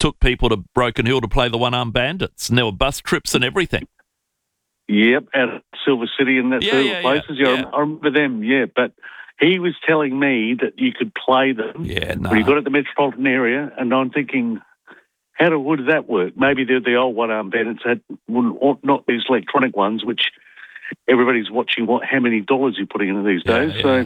took people to Broken Hill to play the One-Armed Bandits, and there were bus trips and everything. Yep, out of Silver City and that sort of places. Yeah. I remember them, but he was telling me that you could play them when you got at the metropolitan area, and I'm thinking, how would that work? Maybe the old One-Armed Bandits not these electronic ones, which everybody's watching how many dollars you're putting into these days. So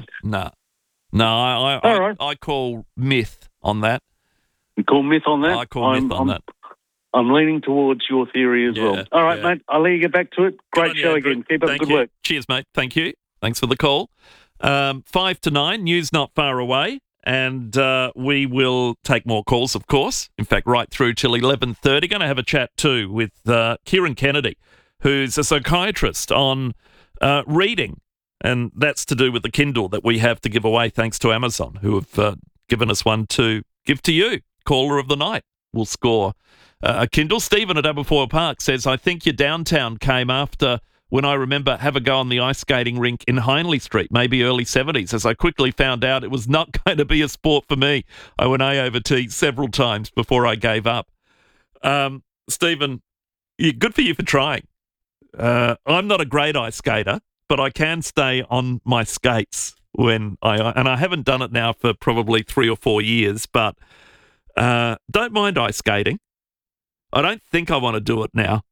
I call myth on that. You call myth on that? I call myth on that. I'm leaning towards your theory as well. All right, mate. I'll let you get back to it. Great show again. Keep up the good work. Cheers, mate. Thank you. Thanks for the call. 5 to 9, news not far away, and we will take more calls, of course. In fact, right through till 11:30. Going to have a chat too with Kieran Kennedy, who's a psychiatrist, on reading, and that's to do with the Kindle that we have to give away thanks to Amazon, who have given us one to give to you. Caller of the night will score a Kindle. Stephen at Aberfoyle Park says, I think your downtown came after when I remember have a go on the ice skating rink in Hindley Street, maybe early 70s, as I quickly found out it was not going to be a sport for me. I went AOT several times before I gave up. Stephen, good for you for trying. I'm not a great ice skater, but I can stay on my skates and I haven't done it now for probably 3 or 4 years, but don't mind ice skating. I don't think I want to do it now.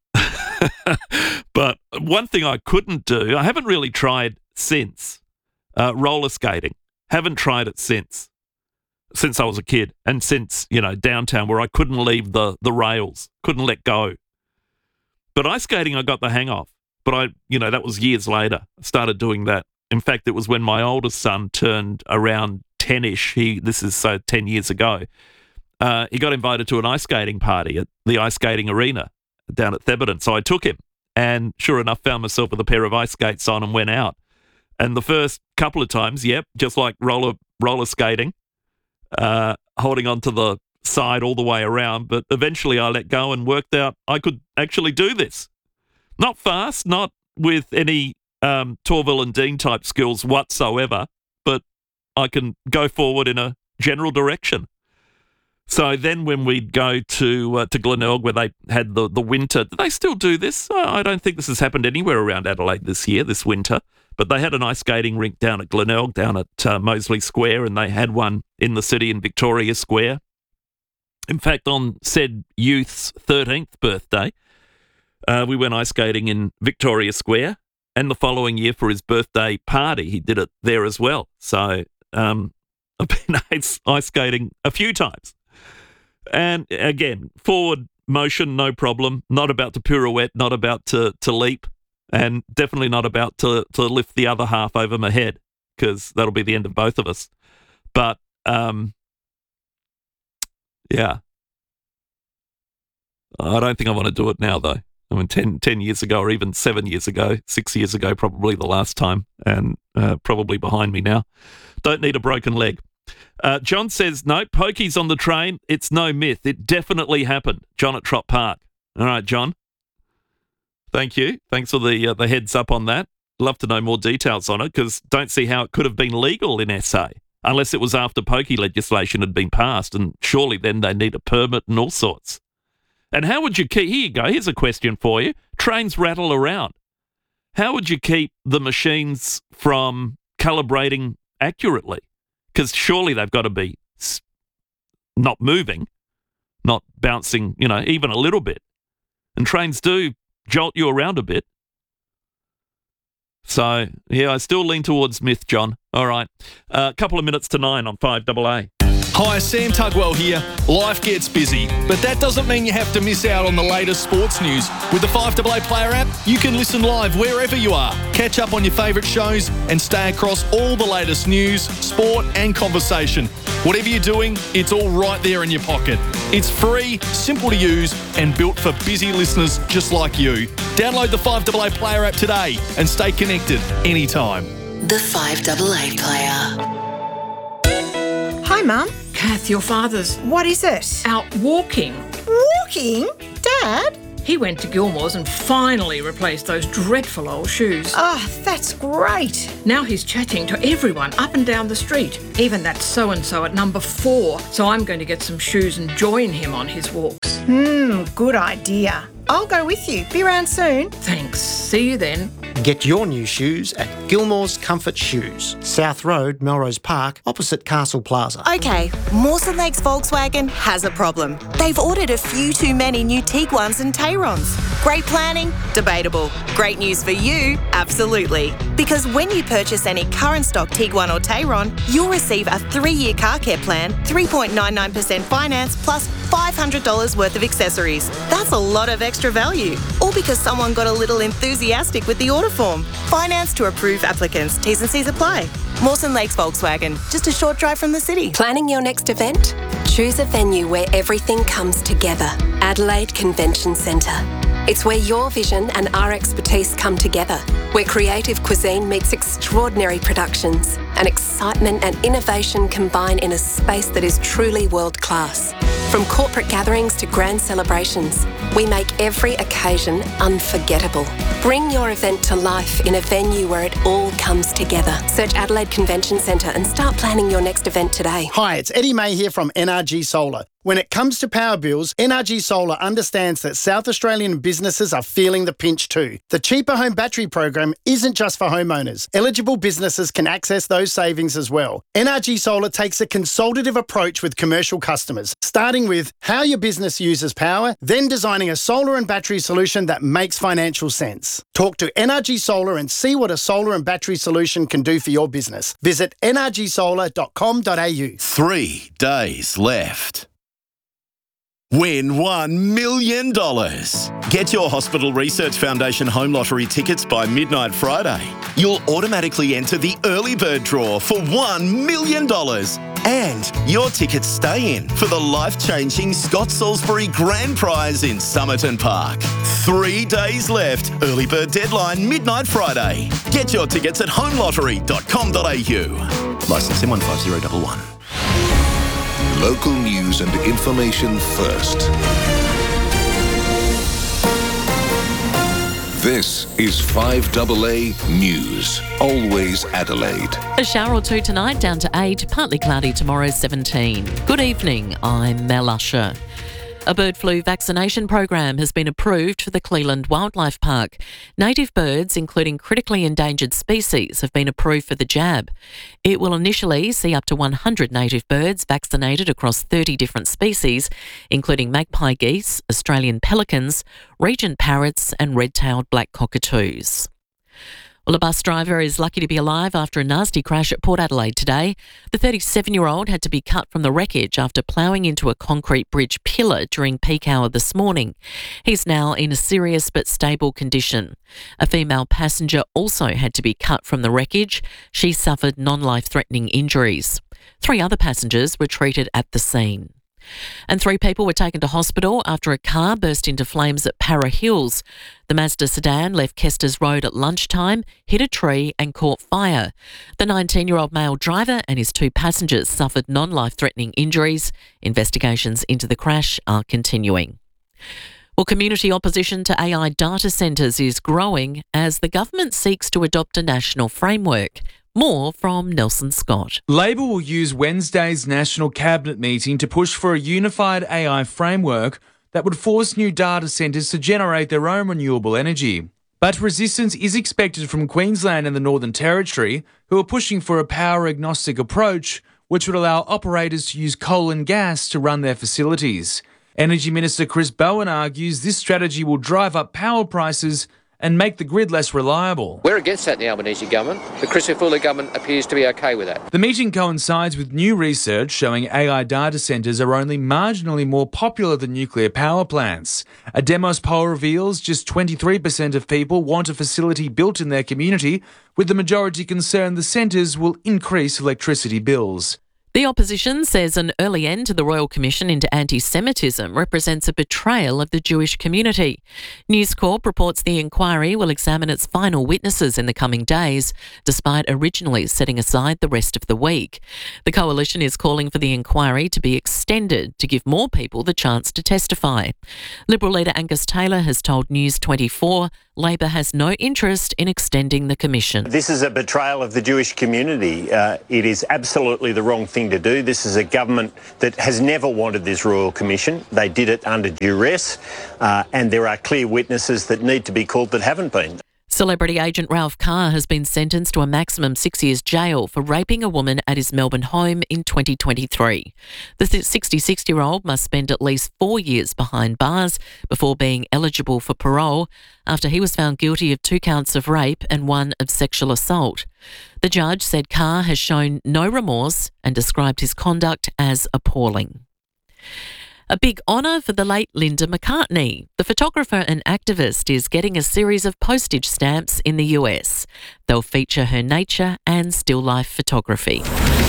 But one thing I couldn't do, I haven't really tried since, roller skating. Haven't tried it since I was a kid, and since, downtown where I couldn't leave the rails, couldn't let go. But ice skating I got the hang of. But that was years later. I started doing that. In fact, it was when my oldest son turned around 10-ish. This is 10 years ago. He got invited to an ice skating party at the ice skating arena down at Thebarton. So I took him and sure enough found myself with a pair of ice skates on and went out. And the first couple of times, just like roller skating, holding onto the side all the way around. But eventually I let go and worked out I could actually do this. Not fast, not with any Torvill and Dean type skills whatsoever, but I can go forward in a general direction. So then when we'd go to Glenelg where they had the winter, do they still do this? I don't think this has happened anywhere around Adelaide this winter, but they had an ice skating rink down at Glenelg, down at Mosley Square, and they had one in the city in Victoria Square. In fact, on said youth's 13th birthday, we went ice skating in Victoria Square, and the following year for his birthday party, he did it there as well. So I've been ice skating a few times. And again, forward motion, no problem. Not about to pirouette, not about to leap, and definitely not about to lift the other half over my head, because that'll be the end of both of us. But, I don't think I want to do it now, though. I mean, 10 years ago or even 7 years ago, 6 years ago, probably the last time, and probably behind me now. Don't need a broken leg. John says, no, pokies on the train. It's no myth. It definitely happened. John at Trott Park. All right, John. Thank you. Thanks for the heads up on that. Love to know more details on it, because don't see how it could have been legal in SA, unless it was after pokey legislation had been passed, and surely then they need a permit and all sorts. And how would you keep... Here you go. Here's a question for you. Trains rattle around. How would you keep the machines from calibrating accurately? Because surely they've got to be not moving, not bouncing, even a little bit. And trains do jolt you around a bit. So, I still lean towards myth, John. All right. A couple of minutes to 9 on 5AA. Hi, Sam Tugwell here. Life gets busy, but that doesn't mean you have to miss out on the latest sports news. With the 5AA Player app, you can listen live wherever you are, catch up on your favourite shows, and stay across all the latest news, sport and conversation. Whatever you're doing, it's all right there in your pocket. It's free, simple to use, and built for busy listeners just like you. Download the 5AA Player app today and stay connected anytime. The 5AA Player. Hi, Mum. Kath, your father's What is it? out walking. Walking? Dad? He went to Gilmore's and finally replaced those dreadful old shoes. That's great. Now he's chatting to everyone up and down the street, even that so-and-so at number 4. So I'm going to get some shoes and join him on his walks. Good idea. I'll go with you. Be around soon. Thanks. See you then. Get your new shoes at Gilmore's Comfort Shoes, South Road, Melrose Park, opposite Castle Plaza. OK, Mawson Lakes Volkswagen has a problem. They've ordered a few too many new Tiguans and Tayrons. Great planning? Debatable. Great news for you? Absolutely. Because when you purchase any current stock Tiguan or Tayron, you'll receive a 3-year car care plan, 3.99% finance, plus $500 worth of accessories. That's a lot of extra value. All because someone got a little enthusiastic with the order form. Finance to approved applicants. T's and C's apply. Mawson Lakes Volkswagen, just a short drive from the city. Planning your next event? Choose a venue where everything comes together. Adelaide Convention Centre. It's where your vision and our expertise come together, where creative cuisine meets extraordinary productions and excitement and innovation combine in a space that is truly world-class. From corporate gatherings to grand celebrations, we make every occasion unforgettable. Bring your event to life in a venue where it all comes together. Search Adelaide Convention Centre and start planning your next event today. Hi, it's Eddie May here from NRG Solar. When it comes to power bills, NRG Solar understands that South Australian businesses are feeling the pinch too. The Cheaper Home Battery program isn't just for homeowners. Eligible businesses can access those savings as well. NRG Solar takes a consultative approach with commercial customers, starting with how your business uses power, then designing a solar and battery solution that makes financial sense. Talk to NRG Solar and see what a solar and battery solution can do for your business. Visit nrgsolar.com.au. 3 days left. Win $1 million. Get your Hospital Research Foundation Home Lottery tickets by midnight Friday. You'll automatically enter the early bird draw for $1 million. And your tickets stay in for the life-changing Scott Salisbury Grand Prize in Somerton Park. 3 days left. Early bird deadline midnight Friday. Get your tickets at homelottery.com.au. Licence M15011. Local news and information first. This is 5AA News. Always Adelaide. A shower or two tonight, down to 8. Partly cloudy tomorrow, 17. Good evening, I'm Mel Usher. A bird flu vaccination program has been approved for the Cleland Wildlife Park. Native birds, including critically endangered species, have been approved for the jab. It will initially see up to 100 native birds vaccinated across 30 different species, including magpie geese, Australian pelicans, regent parrots and red-tailed black cockatoos. Well, a bus driver is lucky to be alive after a nasty crash at Port Adelaide today. The 37-year-old had to be cut from the wreckage after ploughing into a concrete bridge pillar during peak hour this morning. He's now in a serious but stable condition. A female passenger also had to be cut from the wreckage. She suffered non-life-threatening injuries. 3 other passengers were treated at the scene. And 3 people were taken to hospital after a car burst into flames at Para Hills. The Mazda sedan left Kester's Road at lunchtime, hit a tree and caught fire. The 19-year-old male driver and his 2 passengers suffered non-life-threatening injuries. Investigations into the crash are continuing. Well, community opposition to AI data centres is growing as the government seeks to adopt a national framework. More from Nelson Scott. Labor will use Wednesday's National Cabinet meeting to push for a unified AI framework that would force new data centres to generate their own renewable energy. But resistance is expected from Queensland and the Northern Territory, who are pushing for a power-agnostic approach which would allow operators to use coal and gas to run their facilities. Energy Minister Chris Bowen argues this strategy will drive up power prices and make the grid less reliable. We're against that in the Albanese government. The Crisafulli government appears to be okay with that. The meeting coincides with new research showing AI data centres are only marginally more popular than nuclear power plants. A Demos poll reveals just 23% of people want a facility built in their community, with the majority concerned the centres will increase electricity bills. The opposition says an early end to the Royal Commission into anti-Semitism represents a betrayal of the Jewish community. News Corp reports the inquiry will examine its final witnesses in the coming days, despite originally setting aside the rest of the week. The coalition is calling for the inquiry to be extended to give more people the chance to testify. Liberal leader Angus Taylor has told News 24 Labor has no interest in extending the commission. This is a betrayal of the Jewish community. It is absolutely the wrong thing to do. This is a government that has never wanted this Royal Commission. They did it under duress, and there are clear witnesses that need to be called that haven't been. Celebrity agent Ralph Carr has been sentenced to a maximum 6 years jail for raping a woman at his Melbourne home in 2023. The 66-year-old must spend at least 4 years behind bars before being eligible for parole after he was found guilty of 2 counts of rape and 1 of sexual assault. The judge said Carr has shown no remorse and described his conduct as appalling. A big honour for the late Linda McCartney. The photographer and activist is getting a series of postage stamps in the US. They'll feature her nature and still life photography.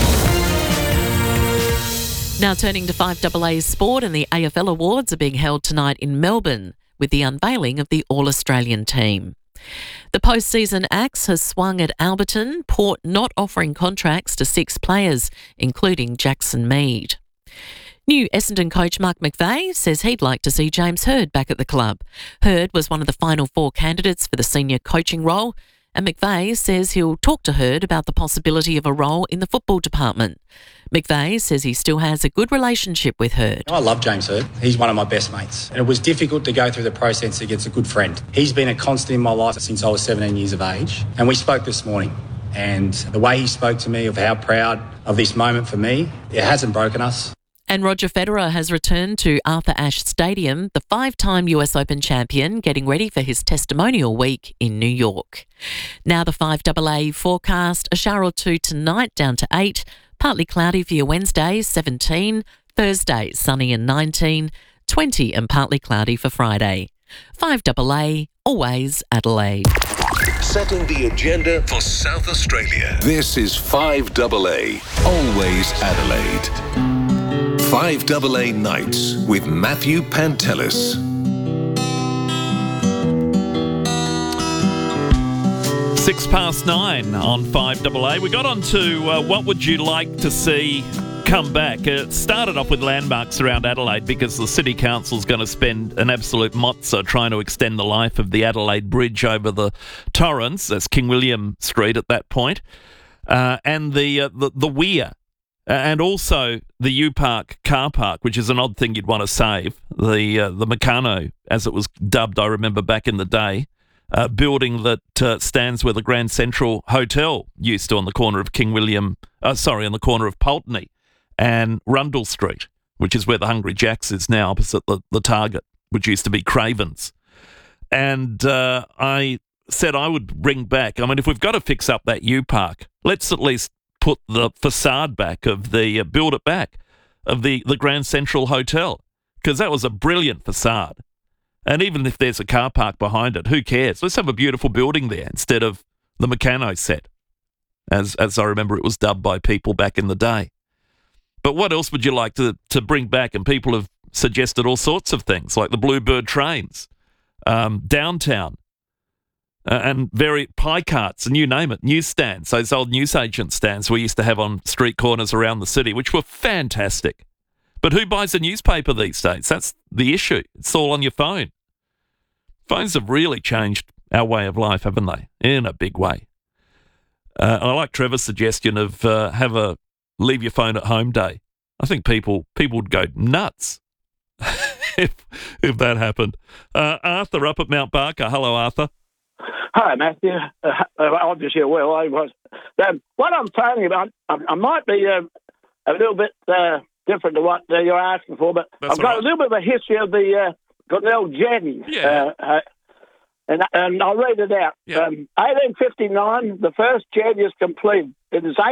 Now turning to 5AA sport, and the AFL Awards are being held tonight in Melbourne with the unveiling of the All-Australian team. The postseason axe has swung at Alberton, Port not offering contracts to 6 players, including Jackson Mead. New Essendon coach Mark McVeigh says he'd like to see James Hird back at the club. Hird was one of the final 4 candidates for the senior coaching role, and McVeigh says he'll talk to Hird about the possibility of a role in the football department. McVeigh says he still has a good relationship with Hird. I love James Hird. He's one of my best mates. And it was difficult to go through the process against a good friend. He's been a constant in my life since I was 17 years of age. And we spoke this morning. And the way he spoke to me of how proud of this moment for me, it hasn't broken us. And Roger Federer has returned to Arthur Ashe Stadium, the 5-time US Open champion, getting ready for his testimonial week in New York. Now the 5AA forecast, a shower or 2 tonight down to 8, partly cloudy for your Wednesday, 17, Thursday sunny and 19, 20 and partly cloudy for Friday. 5AA, always Adelaide. Setting the agenda for South Australia. This is 5AA, always Adelaide. 5AA Nights with Matthew Pantelis. 9:06 on 5AA. We got on to what would you like to see come back. It started off with landmarks around Adelaide because the City Council's going to spend an absolute mozza trying to extend the life of the Adelaide Bridge over the Torrens. That's King William Street at that point. And the Weir. And also the U-Park car park, which is an odd thing you'd want to save. The Meccano, as it was dubbed, I remember back in the day, building that stands where the Grand Central Hotel used to on the corner of on the corner of Pulteney and Rundle Street, which is where the Hungry Jack's is now, opposite the Target, which used to be Craven's. And I said I would bring back, if we've got to fix up that U-Park, let's at least put the facade back of build it back of the Grand Central Hotel, because that was a brilliant facade. And even if there's a car park behind it, who cares? Let's have a beautiful building there instead of the Meccano set, as I remember it was dubbed by people back in the day. But what else would you like to bring back? And people have suggested all sorts of things, like the Bluebird trains, downtown, and pie carts, and you name it, newsstands, those old newsagent stands we used to have on street corners around the city, which were fantastic. But who buys a newspaper these days? That's the issue. It's all on your phone. Phones have really changed our way of life, haven't they? In a big way. I like Trevor's suggestion of have a leave your phone at home day. I think people would go nuts if that happened. Arthur up at Mount Barker. Hello, Arthur. Hi, Matthew. Obviously, well, I was. What I'm phoning about, I might be a little bit different to what you're asking for, but I've got a little bit of a history of the Glenelg jetty. Yeah. And I'll read it out. Yeah. 1859, the first jetty is completed. It is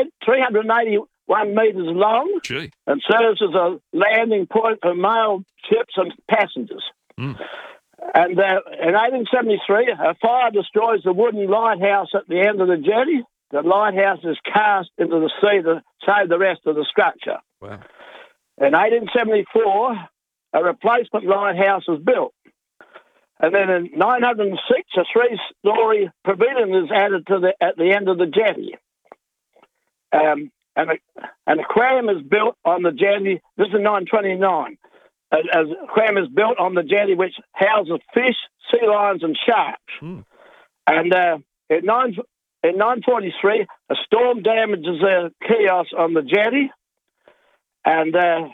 381 metres long. Gee. And serves as a landing point for mail ships and passengers. Mm. And in 1873, a fire destroys the wooden lighthouse at the end of the jetty. the lighthouse is cast into the sea to save the rest of the structure. Wow. In 1874, a replacement lighthouse was built. And then in 906, a three-storey pavilion is added at the end of the jetty. And an aquarium is built on the jetty. This is 929. An aquarium is built on the jetty which houses fish, sea lions and sharks. And in 943, a storm damages a kiosk on the jetty. And then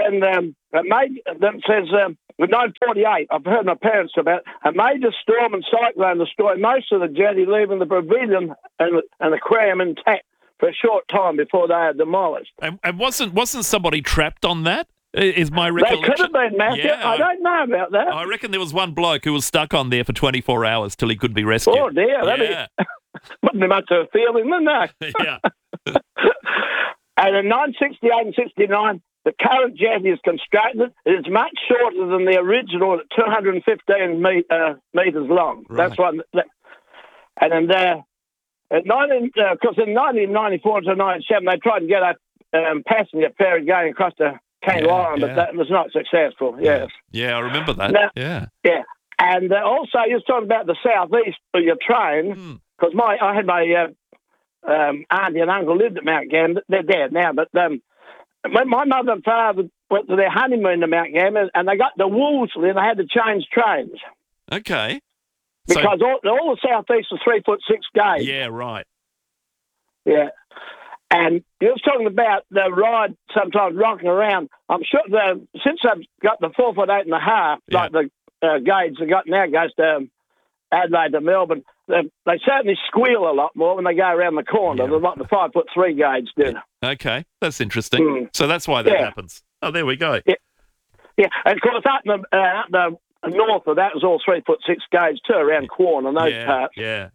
it says, in 948, I've heard my parents about it, a major storm and cyclone destroyed most of the jetty, leaving the pavilion and aquarium intact for a short time before they are demolished. And wasn't somebody trapped on that? Is my recollection? They could have been, Matthew. Yeah, I don't know about that. I reckon there was one bloke who was stuck on there for 24 hours till he could be rescued. Oh, dear. Wouldn't be much of a feeling, than that. Yeah. And in 968 and 69, the current jetty is constructed. It is much shorter than the original at 215 metres long. Right. That's what. And in because in 1994 to 97, they tried to get a passenger ferry going across the Kangaroo Island, but that was not successful. Yes. Yeah, I remember that. Now, yeah. And also, you were talking about the southeast of your train, because I had my auntie and uncle lived at Mount Gambier. They're dead now, but when my mother and father went to their honeymoon to Mount Gambier, and they got to Wolseley, and they had to change trains. Okay. Because all the southeast was 3'6" gauge. Yeah, right. Yeah. And you was talking about the ride sometimes rocking around. I'm sure since they've got the 4'8.5", like the gauge they got now goes to Adelaide to Melbourne, they certainly squeal a lot more when they go around the corner, like the 5'3" gauge did. Okay, that's interesting. So that's why that happens. Oh, there we go. Yeah, and of course up the north of that was all 3'6" gauge too, around Quorn and those parts. Yeah.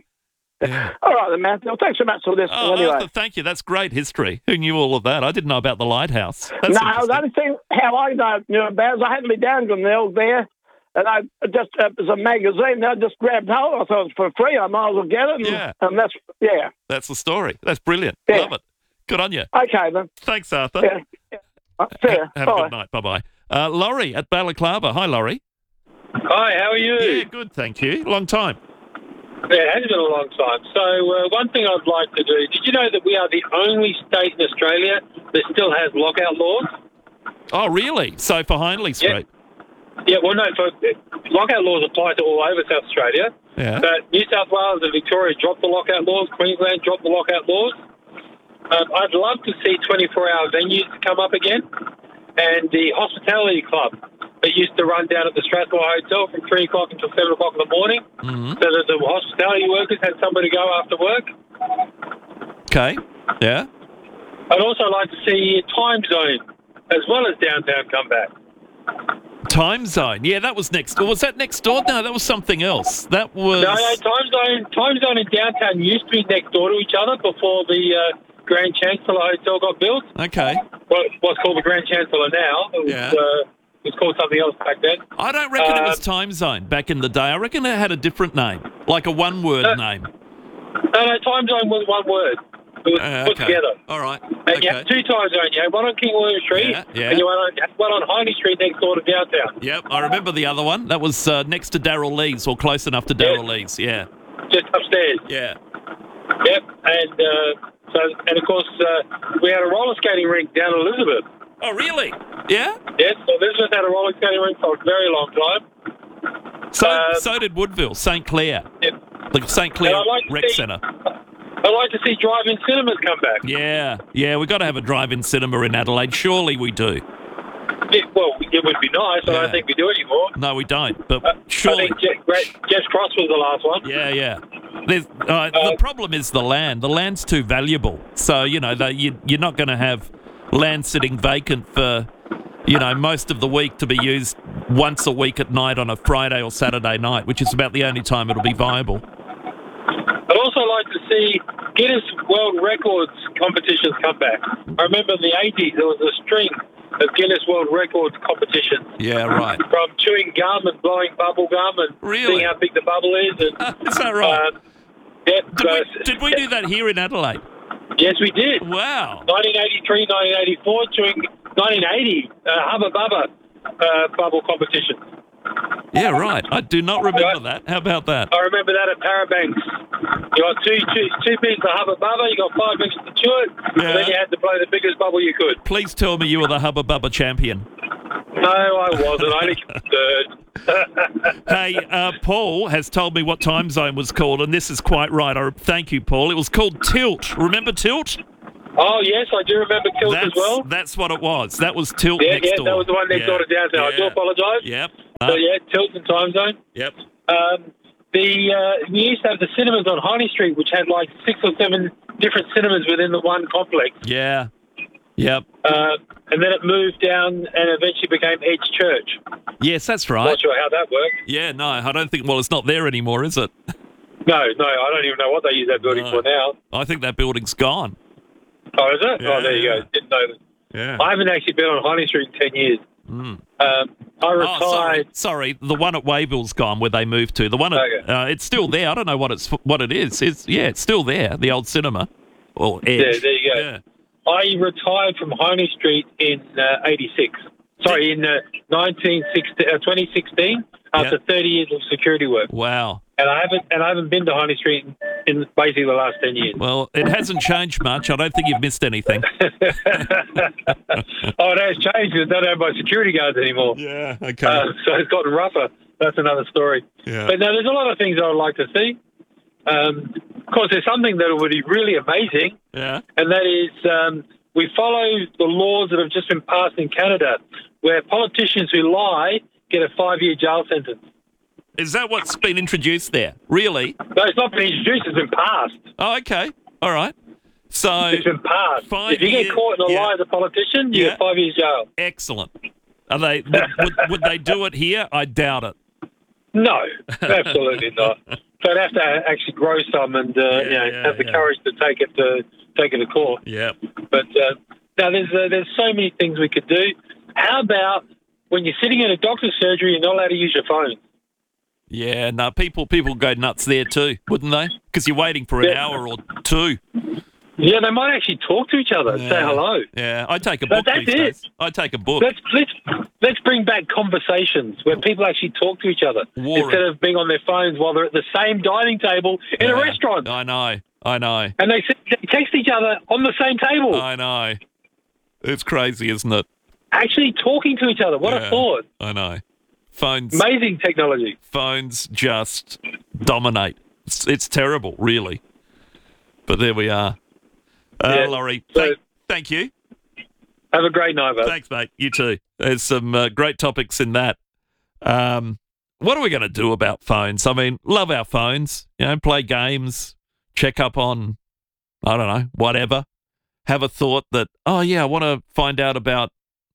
All right, then, Matthew. Well, thanks so much for this. Anyway. Arthur, thank you. That's great history. Who knew all of that? I didn't know about the lighthouse. That's the only thing how I knew about is I happened to be down Glenelg there, and I just it was a magazine. I just grabbed hold. I thought it was for free. I might as well get it. And that's That's the story. That's brilliant. Yeah. Love it. Good on you. Okay, then. Thanks, Arthur. Fair. Have a good night. Bye-bye. Laurie at Balaclava. Hi, Laurie. Hi, how are you? Yeah, good, thank you. Long time. Yeah, it has been a long time. So one thing I'd like to do, did you know that we are the only state in Australia that still has lockout laws? Oh, really? So for Hindley Street? Yeah, well, no, lockout laws apply to all over South Australia. Yeah. But New South Wales and Victoria dropped the lockout laws. Queensland dropped the lockout laws. I'd love to see 24-hour venues come up again. And the hospitality club that used to run down at the Strathmore Hotel from 3 o'clock until 7 o'clock in the morning, so that the hospitality workers had somewhere to go after work. Okay, yeah. I'd also like to see Time Zone as well as downtown come back. Time Zone, yeah, that was next door. Was that next door? No, that was something else. That was... No, Time Zone and downtown used to be next door to each other before the Grand Chancellor Hotel got built. Okay. Well, what's called the Grand Chancellor now. It was called something else back then. I don't reckon it was Time Zone back in the day. I reckon it had a different name, like a one-word name. No, Time Zone was one word. It was put together. All right. And you had 2 Time Zones. You had one on King William Street, and you had one on Hiney Street next door to downtown. Yep, I remember the other one. That was next to Darryl Lee's, or close enough to Darryl Lee's, yeah. Just upstairs. Yeah. Yep, and of course, we had a roller skating rink down in Elizabeth. Oh, really? Yeah? Yes, so Elizabeth had a roller skating rink for a very long time. So did Woodville, St. Clair. Yep. The St. Clair Rec Centre. I'd like to see drive-in cinemas come back. Yeah, we've got to have a drive-in cinema in Adelaide. Surely we do. Well, it would be nice. I don't think we do anymore. No, we don't, but surely... I think Jeff's Cross was the last one. Yeah. The problem is the land. The land's too valuable. So, you're not going to have land sitting vacant for, most of the week to be used once a week at night on a Friday or Saturday night, which is about the only time it'll be viable. I'd also like to see Guinness World Records competitions come back. I remember in the 80s there was a string of Guinness World Records competitions. Yeah, right. From chewing gum and blowing bubble gum and seeing how big the bubble is. And, is that right? Yep. Did we do that here in Adelaide? Yes, we did. Wow. 1983, 1984, during 1980, Hubba Bubba bubble competition. Yeah, right. I do not remember that. How about that? I remember that at Parabanks. You got two pieces of Hubba Bubba, you got 5 minutes to chew it, and then you had to blow the biggest bubble you could. Please tell me you were the Hubba Bubba champion. No, I wasn't. I only came third. Hey, Paul has told me what time zone was called, and this is quite right. Thank you, Paul. It was called Tilt. Remember Tilt? Oh, yes, I do remember Tilt as well. That's what it was. That was Tilt next door. Yeah, that was the one next door to downtown. I do apologise. Yep. So, Tilt and time zone. Yep. We used to have the cinemas on Harney Street, which had like 6 or 7 different cinemas within the one complex. Yeah. Yep. And then it moved down and eventually became Edge Church. Yes, that's right. Not sure how that worked. Yeah, no, I don't think... Well, it's not there anymore, is it? No, I don't even know what they use that building for now. I think that building's gone. Oh, is it? Yeah, oh, there you go. Didn't know that. Yeah. I haven't actually been on Harney Street in 10 years. I retired... sorry, the one at Wayville's gone where they moved to. The one at... it's still there. I don't know what it is. It's still there, the old cinema. Or Edge. Yeah, there you go. Yeah. I retired from Harney Street in 86. Sorry, in 2016 after 30 years of security work. Wow. And I haven't been to Harney Street in basically the last 10 years. Well, it hasn't changed much. I don't think you've missed anything. Oh, it has changed. They don't have my security guards anymore. Yeah, okay. So it's gotten rougher. That's another story. Yeah. But no, there's a lot of things I would like to see. Of course, there's something that would be really amazing. Yeah. And that is we follow the laws that have just been passed in Canada where politicians who lie get a 5-year jail sentence. Is that what's been introduced there? Really? No, it's not been introduced. It's been passed. Oh, okay. All right. So it's been passed. If you get caught in a lie as a politician, you get 5 years jail. Excellent. Are they? Would they do it here? I doubt it. No, absolutely not. So they'd have to actually grow some and have the courage to take it to court. Yeah. But now there's so many things we could do. How about when you're sitting in a doctor's surgery, you're not allowed to use your phone? Yeah, no, people go nuts there too, wouldn't they? Because you're waiting for an hour or two. Yeah, they might actually talk to each other, say hello. Yeah, I take a book these days. I take a book. Let's bring back conversations where people actually talk to each other instead of being on their phones while they're at the same dining table in a restaurant. I know. And they text each other on the same table. I know. It's crazy, isn't it? Actually talking to each other. What a thought. I know. Phones. Amazing technology. Phones just dominate. It's terrible, really. But there we are. Laurie, thank you. Have a great night, mate. Thanks, mate. You too. There's some great topics in that. What are we going to do about phones? I mean, love our phones. Play games, check up on, I don't know, whatever. Have a thought that, I want to find out about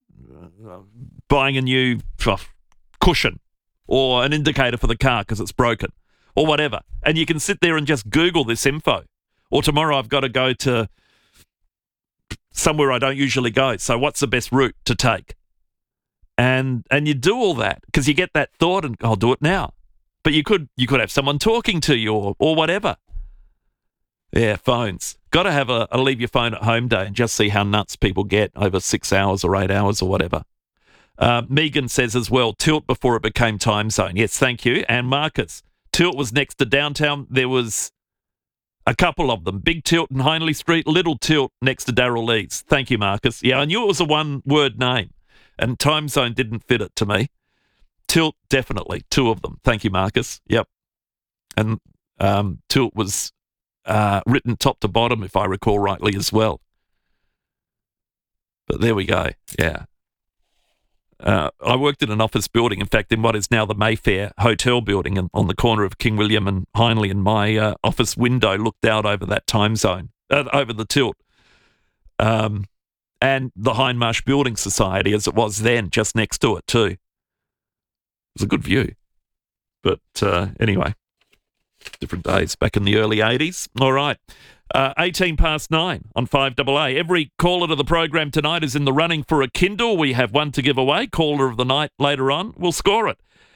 buying a new cushion or an indicator for the car because it's broken or whatever. And you can sit there and just Google this info. Or tomorrow I've got to go to somewhere I don't usually go. So what's the best route to take? And you do all that because you get that thought and I'll do it now. But you could have someone talking to you or whatever. Yeah, phones. Got to have a leave your phone at home day and just see how nuts people get over 6 hours or 8 hours or whatever. Megan says as well, Tilt before it became Time Zone. Yes, thank you. And Marcus, Tilt was next to downtown. There was a couple of them. Big Tilt in Hindley Street, Little Tilt next to Darryl Lee's. Thank you, Marcus. Yeah, I knew it was a one-word name, and Time Zone didn't fit it to me. Tilt, definitely. 2 of them. Thank you, Marcus. Yep. And Tilt was written top to bottom, if I recall rightly, as well. But there we go. Yeah. I worked in an office building, in fact, in what is now the Mayfair Hotel building, and on the corner of King William and Hindley, and my office window looked out over that Time Zone, over the Tilt, and the Hindmarsh Building Society, as it was then, just next to it too. It was a good view. But anyway, different days back in the early 80s. All right. 18 past 9 on 5AA. Every caller to the program tonight is in the running for a Kindle. We have one to give away. Caller of the night later on will score it.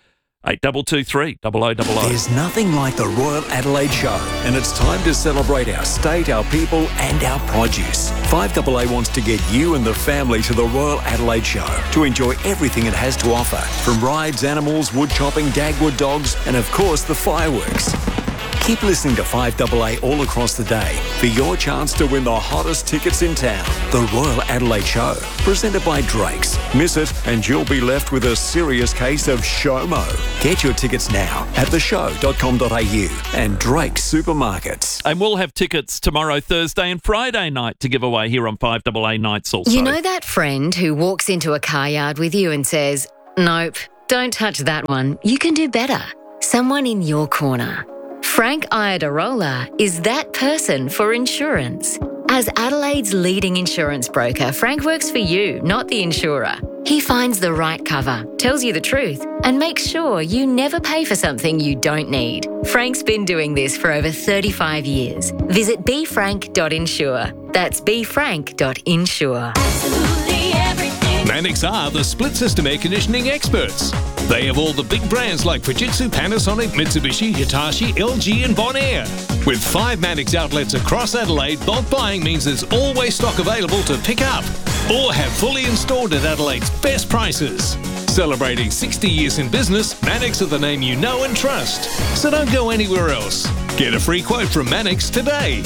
8223 0000. There's nothing like the Royal Adelaide Show, and it's time to celebrate our state, our people and our produce. 5AA wants to get you and the family to the Royal Adelaide Show to enjoy everything it has to offer, from rides, animals, wood chopping, Dagwood dogs and of course the fireworks. Keep listening to 5AA all across the day for your chance to win the hottest tickets in town. The Royal Adelaide Show, presented by Drake's. Miss it and you'll be left with a serious case of SHOMO. Get your tickets now at theshow.com.au and Drake's Supermarkets. And we'll have tickets tomorrow, Thursday and Friday night to give away here on 5AA Nights also. You know that friend who walks into a car yard with you and says, "Nope, don't touch that one. You can do better." Someone in your corner. Frank Iadarola is that person for insurance. As Adelaide's leading insurance broker, Frank works for you, not the insurer. He finds the right cover, tells you the truth, and makes sure you never pay for something you don't need. Frank's been doing this for over 35 years. Visit befrank.insure. That's befrank.insure. Mannix are the split system air conditioning experts. They have all the big brands like Fujitsu, Panasonic, Mitsubishi, Hitachi, LG and Bonaire. With 5 Mannix outlets across Adelaide, bulk buying means there's always stock available to pick up or have fully installed at Adelaide's best prices. Celebrating 60 years in business, Mannix are the name you know and trust. So don't go anywhere else. Get a free quote from Mannix today.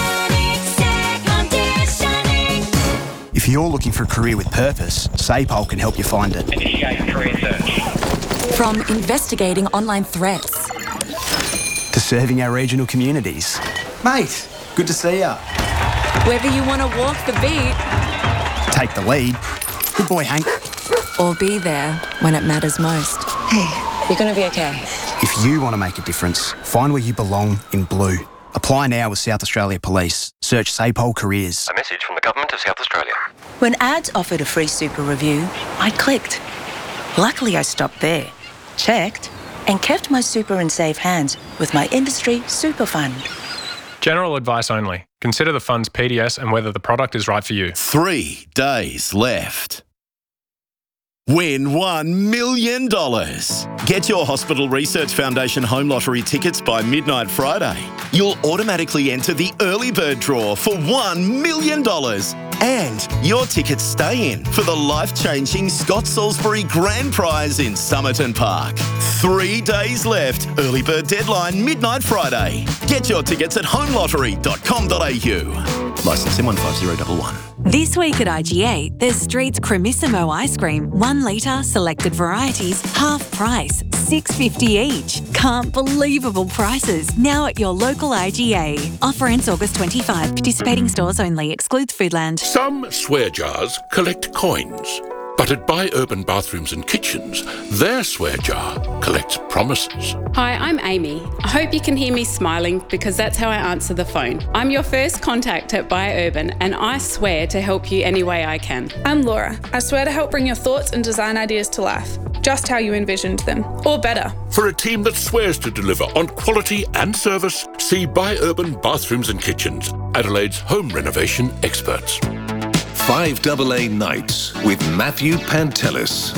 If you're looking for a career with purpose, SAPOL can help you find it. Initiate career search. From investigating online threats to serving our regional communities. Mate, good to see ya. Whether you want to walk the beat, take the lead. Good boy, Hank. Or be there when it matters most. Hey, you're going to be okay. If you want to make a difference, find where you belong in blue. Apply now with South Australia Police. Search SAPOL Careers. A message from the Government of South Australia. When ads offered a free super review, I clicked. Luckily, I stopped there, checked, and kept my super in safe hands with my industry super fund. General advice only. Consider the fund's PDS and whether the product is right for you. 3 days left. Win $1 million. Get your Hospital Research Foundation Home Lottery tickets by midnight Friday. You'll automatically enter the early bird draw for $1 million. And your tickets stay in for the life-changing Scott Salisbury Grand Prize in Somerton Park. 3 days left. Early bird deadline midnight Friday. Get your tickets at homeLottery.com.au. Licence M15011. This week at IGA, there's Street's Cremissimo ice cream, 1 litre, selected varieties, half price, $6.50 each. Can't believable prices. Now at your local IGA. Offer ends August 25. Participating stores only. Excludes Foodland. Some swear jars collect coins. But at Buy Urban Bathrooms and Kitchens, their swear jar collects promises. Hi, I'm Amy. I hope you can hear me smiling because that's how I answer the phone. I'm your first contact at Buy Urban and I swear to help you any way I can. I'm Laura. I swear to help bring your thoughts and design ideas to life, just how you envisioned them, or better. For a team that swears to deliver on quality and service, see Buy Urban Bathrooms and Kitchens, Adelaide's home renovation experts. 5AA Nights with Matthew Pantelis.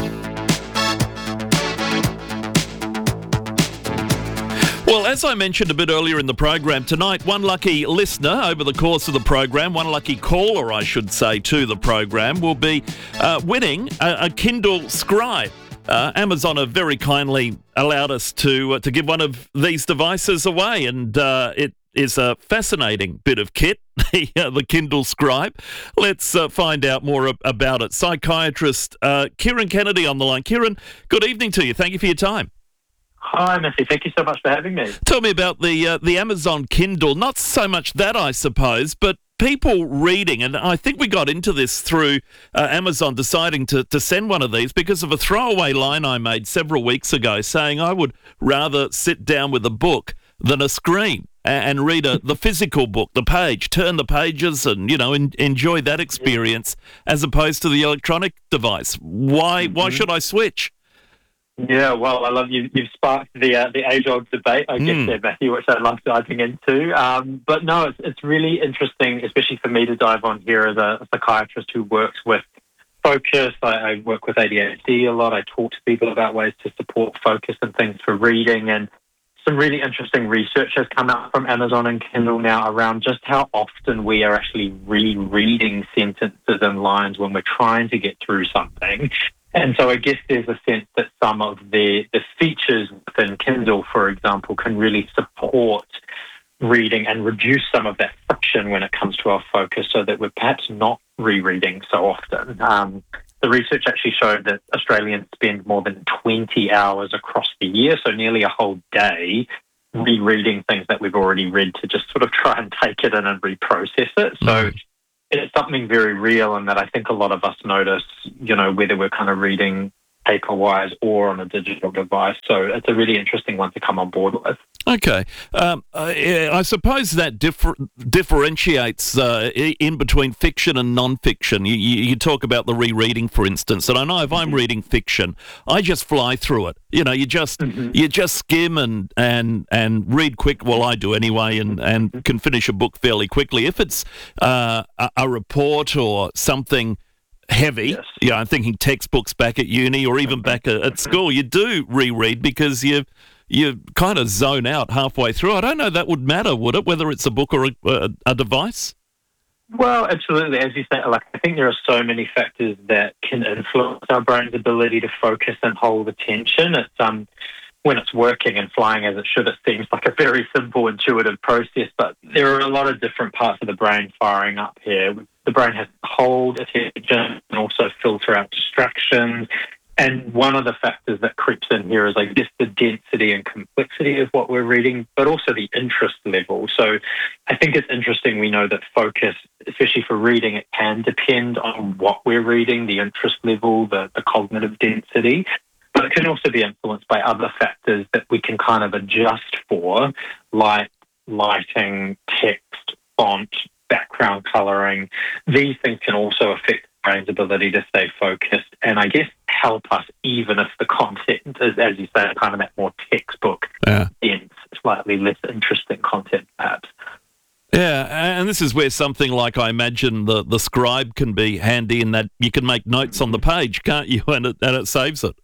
Well, as I mentioned a bit earlier in the program, tonight one lucky listener over the course of the program, one lucky caller, I should say, to the program, will be winning a Kindle Scribe. Amazon have very kindly allowed us to give one of these devices away, and it is a fascinating bit of kit, the Kindle Scribe. Let's find out more about it. Psychiatrist Kieran Kennedy on the line. Kieran, good evening to you. Thank you for your time. Hi, Matthew. Thank you so much for having me. Tell me about the Amazon Kindle. Not so much that, I suppose, but people reading, and I think we got into this through Amazon deciding to send one of these because of a throwaway line I made several weeks ago saying I would rather sit down with a book than a screen and read the physical book, the page, turn the pages and, enjoy that experience as opposed to the electronic device. Why should I switch? Yeah, well, I love you've sparked the age-old debate, I guess, there, Matthew, which I love diving into. But no, it's really interesting, especially for me to dive on here as a psychiatrist who works with focus. I work with ADHD a lot. I talk to people about ways to support focus and things for reading. And some really interesting research has come out from Amazon and Kindle now around just how often we are actually rereading sentences and lines when we're trying to get through something. And so I guess there's a sense that some of the features within Kindle, for example, can really support reading and reduce some of that friction when it comes to our focus so that we're perhaps not rereading so often. The research actually showed that Australians spend more than 20 hours across the year, so nearly a whole day, rereading things that we've already read to just sort of try and take it in and reprocess it. So it's something very real, and that I think a lot of us notice, whether we're kind of reading paper-wise or on a digital device. So it's a really interesting one to come on board with. Okay. I suppose that differentiates in between fiction and non-fiction. You talk about the rereading, for instance, and I know if I'm reading fiction, I just fly through it. You just skim and read quick. Well, I do anyway, and can finish a book fairly quickly. If it's a report or something heavy, I'm thinking textbooks back at uni or even back at school, you do reread because you kind of zone out halfway through. I don't know that would matter, would it, whether it's a book or a device? Well, absolutely. As you say, I think there are so many factors that can influence our brain's ability to focus and hold attention. It's when it's working and flying as it should, it seems like a very simple, intuitive process, but there are a lot of different parts of the brain firing up here. The brain has to hold attention and also filter out distractions. And one of the factors that creeps in here is, I guess, the density and complexity of what we're reading, but also the interest level. So I think it's interesting. We know that focus, especially for reading, it can depend on what we're reading, the interest level, the cognitive density. But it can also be influenced by other factors that we can kind of adjust for, like lighting, text, font, background colouring. These things can also affect the brain's ability to stay focused and, I guess, help us even if the content is, as you say, kind of that more textbook, dense, slightly less interesting content, perhaps. Yeah, and this is where something like, I imagine, the scribe can be handy in that you can make notes on the page, can't you? And it saves it.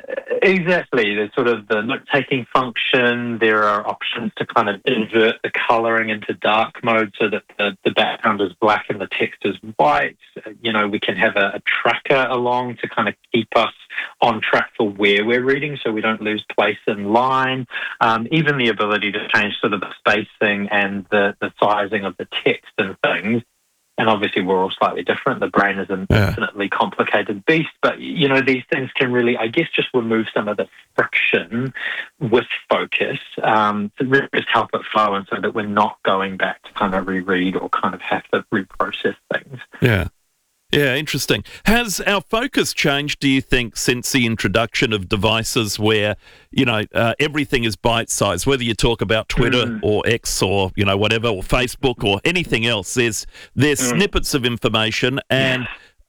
Exactly. There's sort of the note-taking function. There are options to kind of invert the colouring into dark mode so that the background is black and the text is white. We can have a tracker along to kind of keep us on track for where we're reading so we don't lose place in line. Even the ability to change sort of the spacing and the sizing of the text and things. And obviously we're all slightly different. The brain is an infinitely complicated beast. But, these things can really, I guess, just remove some of the friction with focus to really just help it flow and so that we're not going back to kind of reread or kind of have to reprocess things. Yeah. Yeah, interesting. Has our focus changed, do you think, since the introduction of devices where, everything is bite-sized, whether you talk about Twitter or X or, whatever, or Facebook or anything else, there's snippets of information and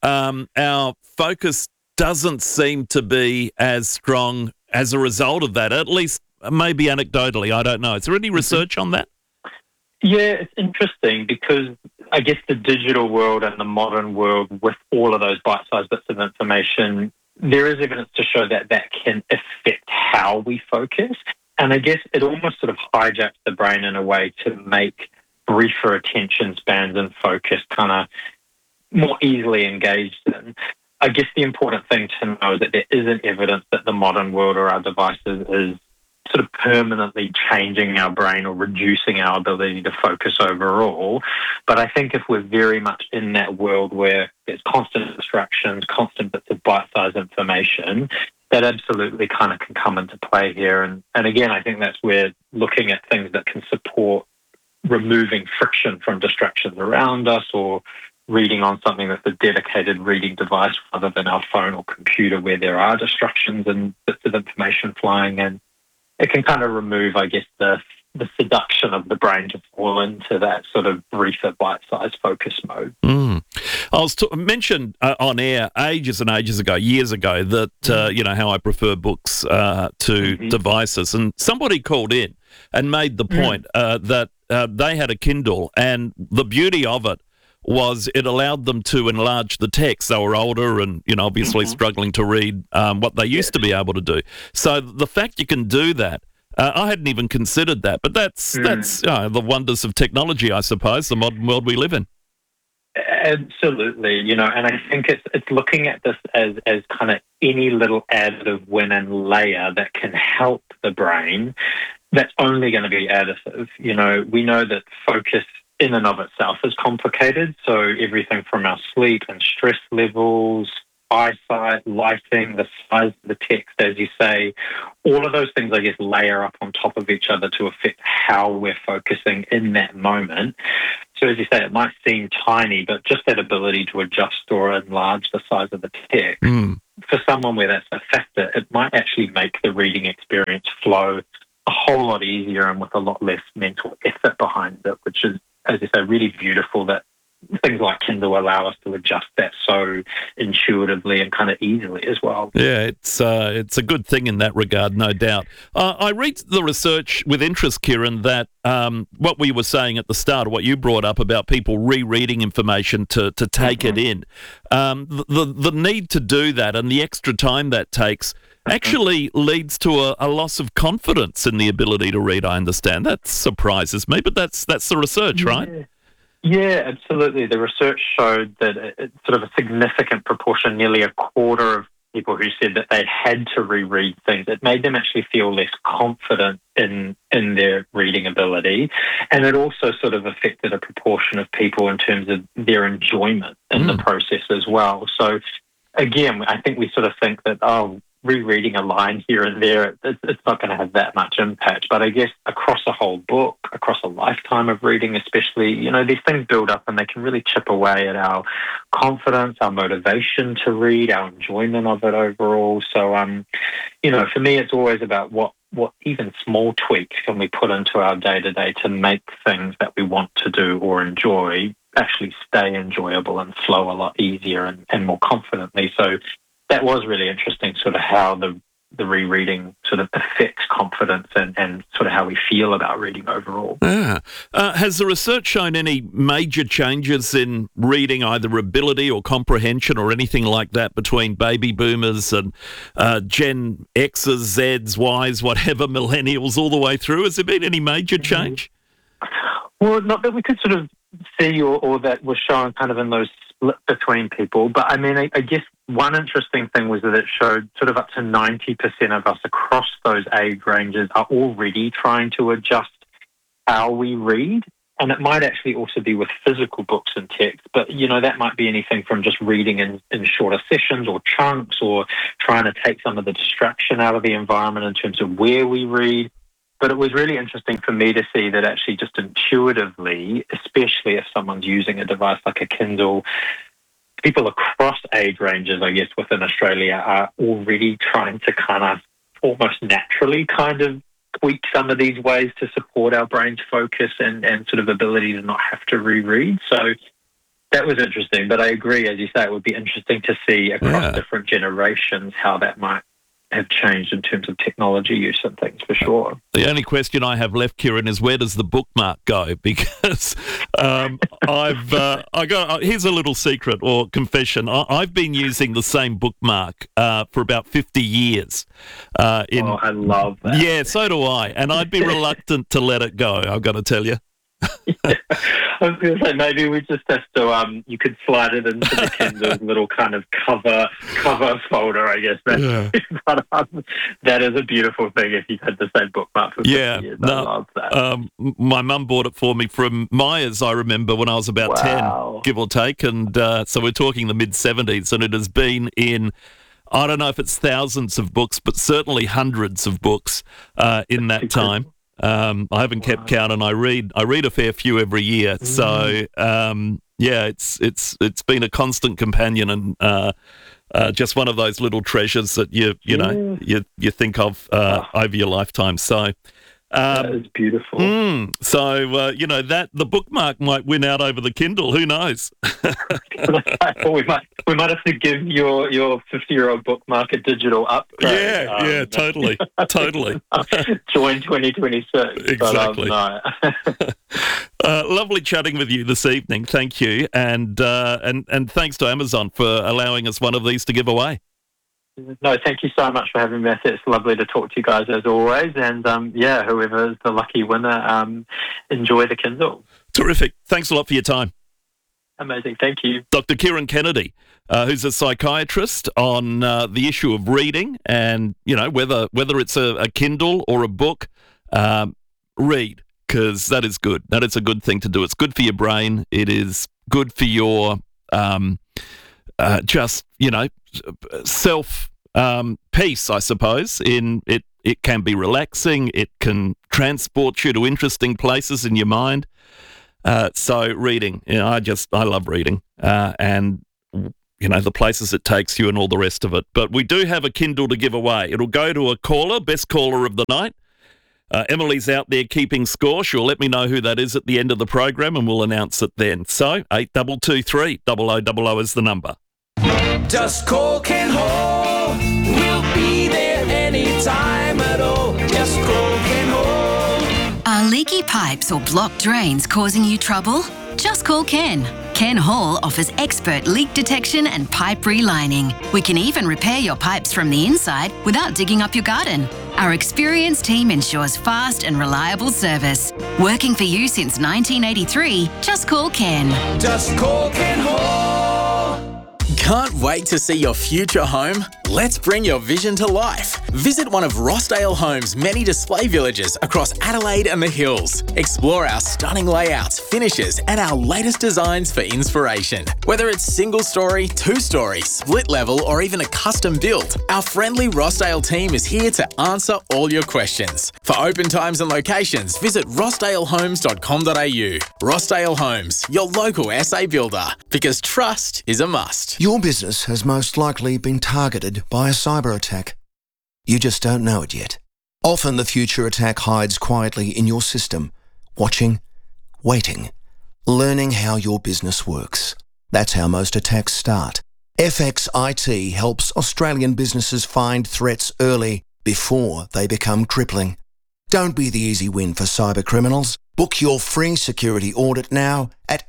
our focus doesn't seem to be as strong as a result of that, at least maybe anecdotally, I don't know. Is there any research on that? Yeah, it's interesting because I guess the digital world and the modern world with all of those bite-sized bits of information, there is evidence to show that can affect how we focus. And I guess it almost sort of hijacks the brain in a way to make briefer attention spans and focus kind of more easily engaged in. I guess the important thing to know is that there isn't evidence that the modern world or our devices is sort of permanently changing our brain or reducing our ability to focus overall. But I think if we're very much in that world where there's constant distractions, constant bits of bite-sized information, that absolutely kind of can come into play here. And again, I think that's where looking at things that can support removing friction from distractions around us or reading on something that's a dedicated reading device rather than our phone or computer where there are distractions and bits of information flying in. It can kind of remove, I guess, the seduction of the brain to fall into that sort of briefer, bite-sized focus mode. I was mentioned on air ages and ages ago, years ago, that, how I prefer books to devices. And somebody called in and made the point that they had a Kindle, and the beauty of it was it allowed them to enlarge the text. They were older and, obviously struggling to read what they used to be able to do. So the fact you can do that, I hadn't even considered that, but that's the wonders of technology, I suppose, the modern world we live in. Absolutely, and I think it's looking at this as kind of any little additive win and layer that can help the brain. That's only going to be additive. We know that focus in and of itself is complicated. So everything from our sleep and stress levels, eyesight, lighting, the size of the text, as you say, all of those things, I guess, layer up on top of each other to affect how we're focusing in that moment. So as you say, it might seem tiny, but just that ability to adjust or enlarge the size of the text, for someone where that's a factor, it might actually make the reading experience flow a whole lot easier and with a lot less mental effort behind it, which is, as you say, really beautiful that things like Kindle allow us to adjust that so intuitively and kind of easily as well. Yeah, it's a good thing in that regard, no doubt. I read the research with interest, Kieran, that what we were saying at the start, what you brought up about people rereading information to take it in, the need to do that and the extra time that takes actually leads to a loss of confidence in the ability to read, I understand. That surprises me, but that's the research, right? Yeah, absolutely. The research showed that it's sort of a significant proportion, nearly a quarter of people who said that they had to reread things. It made them actually feel less confident in their reading ability. And it also sort of affected a proportion of people in terms of their enjoyment in the process as well. So again, I think we sort of think that, rereading a line here and there, it's not going to have that much impact. But I guess across a whole book, across a lifetime of reading especially, these things build up and they can really chip away at our confidence, our motivation to read, our enjoyment of it overall. So, for me, it's always about what even small tweaks can we put into our day-to-day to make things that we want to do or enjoy actually stay enjoyable and flow a lot easier and more confidently. So that was really interesting, sort of how the rereading sort of affects confidence and sort of how we feel about reading overall. Yeah. Has the research shown any major changes in reading, either ability or comprehension or anything like that between baby boomers and Gen X's, Z's, Y's, whatever, millennials all the way through? Has there been any major change? Well, not that we could sort of see or that was shown kind of in those split between people. But I mean, I guess one interesting thing was that it showed sort of up to 90% of us across those age ranges are already trying to adjust how we read. And it might actually also be with physical books and text, but, that might be anything from just reading in shorter sessions or chunks or trying to take some of the distraction out of the environment in terms of where we read. But it was really interesting for me to see that actually just intuitively, especially if someone's using a device like a Kindle, people across age ranges, I guess, within Australia are already trying to kind of almost naturally kind of tweak some of these ways to support our brain's focus and sort of ability to not have to reread. So that was interesting. But I agree, as you say, it would be interesting to see across different generations how that might have changed in terms of technology use and things, for sure. The only question I have left, Kieran, is where does the bookmark go? Because here's a little secret or confession. I've been using the same bookmark for about 50 years. I love that. Yeah, so do I. And I'd be reluctant to let it go, I've got to tell you. I was going to say, maybe we just have to, you could slide it into the Kindle little kind of cover folder, I guess. But, that is a beautiful thing if you've had the same bookmark for 50 years. I love that. My mum bought it for me from Myers, I remember, when I was about 10, give or take. And so we're talking the mid-70s, and it has been in, I don't know if it's thousands of books, but certainly hundreds of books in that time. I haven't kept count, and I read a fair few every year. So it's been a constant companion, and just one of those little treasures that you think of over your lifetime. So That is beautiful. So, that the bookmark might win out over the Kindle. Who knows? we might have to give your 50-year-old bookmark a digital upgrade. Yeah, totally. Join 2026. Exactly. But, lovely chatting with you this evening. Thank you, and thanks to Amazon for allowing us one of these to give away. No, thank you so much for having me. It's lovely to talk to you guys as always. And whoever is the lucky winner, enjoy the Kindle. Terrific. Thanks a lot for your time. Amazing. Thank you. Dr. Kieran Kennedy, who's a psychiatrist on the issue of reading and, whether it's a Kindle or a book, read, because that is good. That is a good thing to do. It's good for your brain. It is good for your self peace, I suppose. It can be relaxing. It can transport you to interesting places in your mind. So reading, I love reading, and the places it takes you and all the rest of it. But we do have a Kindle to give away. It'll go to a caller, best caller of the night. Emily's out there keeping score. She'll let me know who that is at the end of the program, and we'll announce it then. So 8223 0000 is the number. Just call Ken Hall. We'll be there anytime at all. Just call Ken Hall. Are leaky pipes or blocked drains causing you trouble? Just call Ken. Ken Hall offers expert leak detection and pipe relining. We can even repair your pipes from the inside without digging up your garden. Our experienced team ensures fast and reliable service. Working for you since 1983, just call Ken. Just call Ken Hall. Can't wait to see your future home? Let's bring your vision to life. Visit one of Rossdale Homes' many display villages across Adelaide and the Hills. Explore our stunning layouts, finishes, and our latest designs for inspiration. Whether it's single story, two-story, split level, or even a custom build, our friendly Rossdale team is here to answer all your questions. For open times and locations, visit rossdalehomes.com.au. Rossdale Homes, your local SA builder, because trust is a must. Your business has most likely been targeted by a cyber attack. You just don't know it yet. Often the future attack hides quietly in your system, watching, waiting, learning how your business works. That's how most attacks start. FX IT helps Australian businesses find threats early before they become crippling. Don't be the easy win for cyber criminals. Book your free security audit now at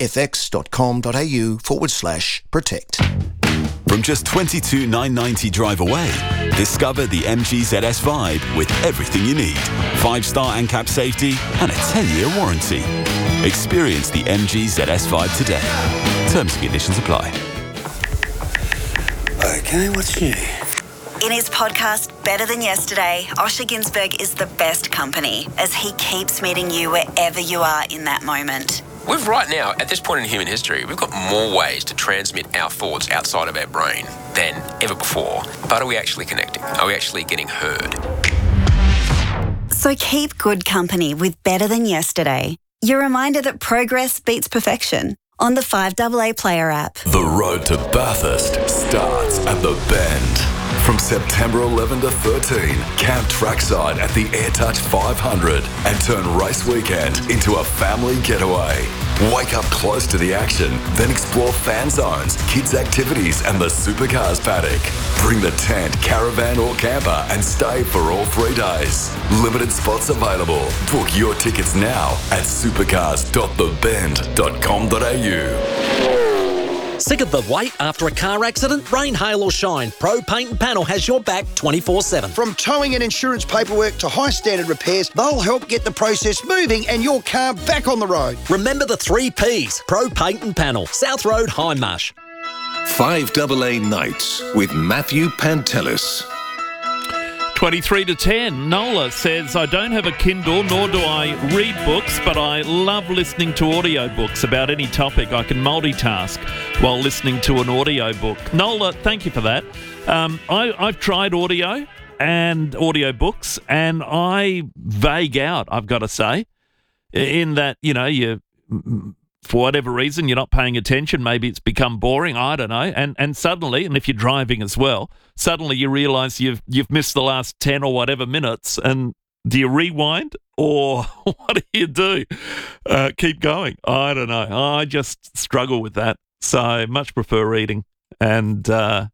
fx.com.au/protect. From just $22,990 drive away, discover the MG ZS Vibe with everything you need. 5-star ANCAP safety and a 10-year warranty. Experience the MG ZS Vibe today. Terms and conditions apply. Okay, what's new? In his podcast, Better Than Yesterday, Osher Günsberg is the best company as he keeps meeting you wherever you are in that moment. We've right now, at this point in human history, we've got more ways to transmit our thoughts outside of our brain than ever before. But are we actually connecting? Are we actually getting heard? So keep good company with Better Than Yesterday. Your reminder that progress beats perfection on the 5AA Player app. The road to Bathurst starts at the Bend. From September 11 to 13, camp trackside at the AirTouch 500 and turn race weekend into a family getaway. Wake up close to the action, then explore fan zones, kids' activities and the supercars paddock. Bring the tent, caravan or camper and stay for all 3 days. Limited spots available. Book your tickets now at supercars.thebend.com.au. Sick of the wait after a car accident? Rain, hail or shine, Pro Paint and Panel has your back 24/7. From towing and insurance paperwork to high standard repairs, they'll help get the process moving and your car back on the road. Remember the 3 Ps, Pro Paint and Panel, South Road, Hindmarsh. 5AA Nights with Matthew Pantelis. 23-10. Nola says, I don't have a Kindle, nor do I read books, but I love listening to audiobooks about any topic. I can multitask while listening to an audiobook. Nola, thank you for that. I've tried audio and audiobooks, and I vague out, I've got to say, in that, you for whatever reason, you're not paying attention. Maybe it's become boring. I don't know. And suddenly, and if you're driving as well, suddenly you realise you've missed the last 10 or whatever minutes, and Do you rewind or what do you do? Keep going. I don't know. I just struggle with that. So much prefer reading. And I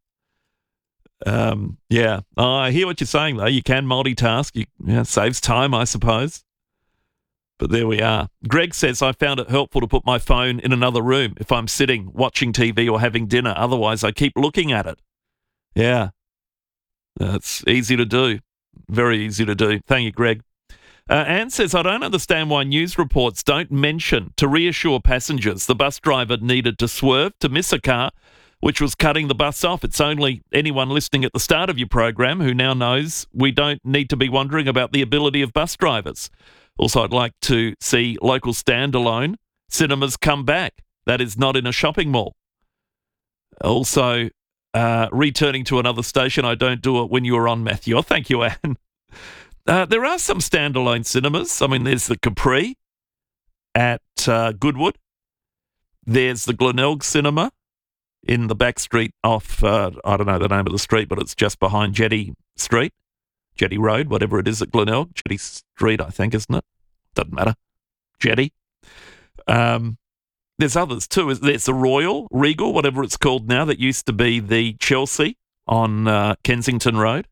hear what you're saying, though. You can multitask. It saves time, I suppose. But there we are. Greg says, I found it helpful to put my phone in another room if I'm sitting, watching TV or having dinner. Otherwise, I keep looking at it. Yeah. It's easy to do. Very easy to do. Thank you, Greg. Anne says, I don't understand why news reports don't mention to reassure passengers the bus driver needed to swerve to miss a car which was cutting the bus off. It's only anyone listening at the start of your program who now knows we don't need to be wondering about the ability of bus drivers. Also, I'd like to see local standalone cinemas come back. That is not in a shopping mall. Also, returning to another station, I don't do it when you were on, Matthew. Oh, thank you, Anne. There are some standalone cinemas. I mean, there's the Capri at Goodwood. There's the Glenelg Cinema in the back street off, I don't know the name of the street, but it's just behind Jetty Street, Jetty Road, whatever it is at Glenelg. Jetty Street, I think, isn't it? Doesn't matter. Jetty. There's others too. There's the Royal, Regal, whatever it's called now, that used to be the Chelsea on Kensington Road.